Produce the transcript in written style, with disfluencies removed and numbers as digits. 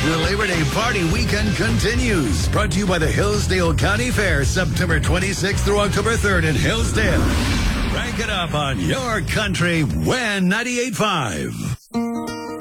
The Labor Day party weekend continues. Brought to you by the Hillsdale County Fair, September 26th through October 3rd in Hillsdale. Rank it up on your country, WIN 98.5.